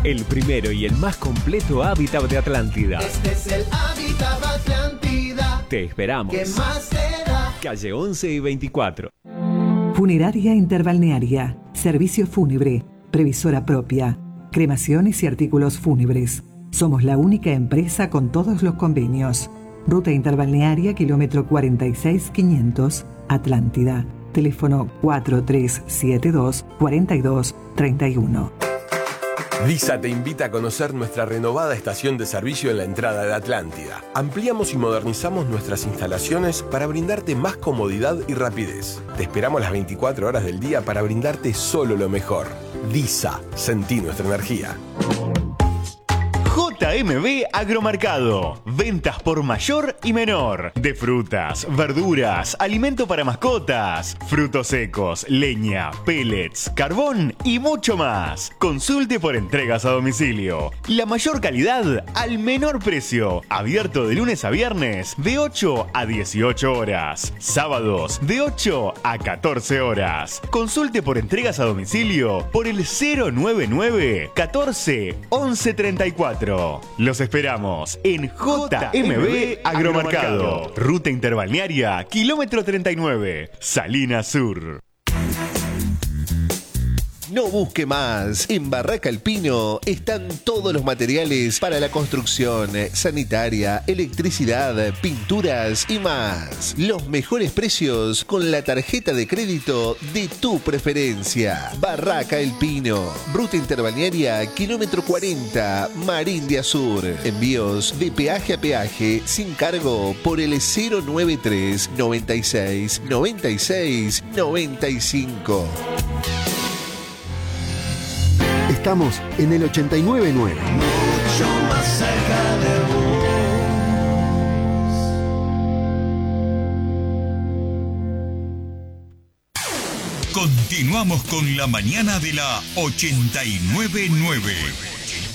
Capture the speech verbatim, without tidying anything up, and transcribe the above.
el primero y el más completo hábitat de Atlántida. Este es el hábitat Atlántida. Te esperamos. ¿Qué más te da? Calle once y veinticuatro. Funeraria Interbalnearia. Servicio fúnebre. Previsora propia. Cremaciones y artículos fúnebres. Somos la única empresa con todos los convenios. Ruta Interbalnearia, kilómetro cuarenta y seis quinientos, Atlántida. Teléfono cuatro tres siete dos, cuatro dos tres uno. DISA te invita a conocer nuestra renovada estación de servicio en la entrada de Atlántida. Ampliamos y modernizamos nuestras instalaciones para brindarte más comodidad y rapidez. Te esperamos las veinticuatro horas del día para brindarte solo lo mejor. DISA, sentí nuestra energía. J M B Agromercado. Ventas por mayor y menor. De frutas, verduras, alimento para mascotas, frutos secos, leña, pellets, carbón y mucho más. Consulte por entregas a domicilio. La mayor calidad al menor precio. Abierto de lunes a viernes de ocho a dieciocho horas. Sábados de ocho a catorce horas. Consulte por entregas a domicilio por el cero noventa y nueve, catorce, once treinta y cuatro. Los esperamos en J M B Agromercado. Ruta Interbalnearia, kilómetro treinta y nueve, Salinas Sur. No busque más. En Barraca El Pino están todos los materiales para la construcción, sanitaria, electricidad, pinturas y más. Los mejores precios con la tarjeta de crédito de tu preferencia. Barraca El Pino. Ruta Interbalnearia, kilómetro cuarenta, Marín de Azur. Envíos de peaje a peaje sin cargo por el cero noventa y tres, noventa y seis, noventa y seis, noventa y cinco. Estamos en el ochenta y nueve punto nueve. Mucho más cerca de vos. Continuamos con la mañana de la ochenta y nueve punto nueve.